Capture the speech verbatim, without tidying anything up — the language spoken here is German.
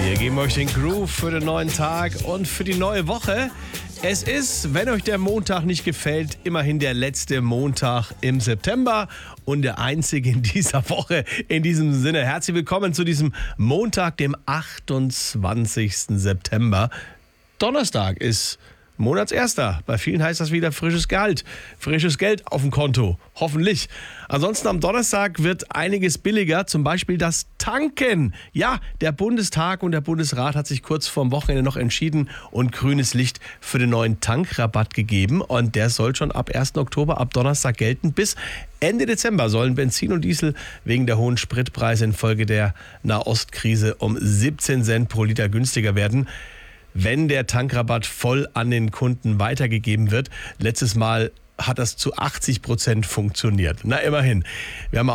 Wir geben euch den Groove für den neuen Tag und für die neue Woche. Es ist, wenn euch der Montag nicht gefällt, immerhin der letzte Montag im September und der einzige in dieser Woche. In diesem Sinne, herzlich willkommen zu diesem Montag, dem achtundzwanzigsten September. Donnerstag ist Monatserster. Bei vielen heißt das wieder frisches Gehalt, frisches Geld auf dem Konto. Hoffentlich. Ansonsten am Donnerstag wird einiges billiger, zum Beispiel das Tanken. Ja, der Bundestag und der Bundesrat hat sich kurz vorm Wochenende noch entschieden und grünes Licht für den neuen Tankrabatt gegeben. Und der soll schon ab ersten Oktober, ab Donnerstag gelten. Bis Ende Dezember sollen Benzin und Diesel wegen der hohen Spritpreise infolge der Nahostkrise um siebzehn Cent pro Liter günstiger werden, wenn der Tankrabatt voll an den Kunden weitergegeben wird. Letztes Mal hat das zu achtzig Prozent funktioniert. Na, immerhin. Wir haben